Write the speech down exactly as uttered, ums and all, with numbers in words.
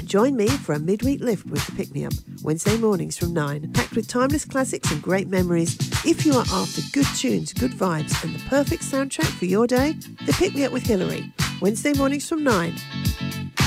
Join me for a midweek lift with the Pick Me Up, Wednesday mornings from nine, packed with timeless classics and great memories. If you are after good tunes, good vibes, and the perfect soundtrack for your day, the Pick Me Up with Hillary, Wednesday mornings from nine.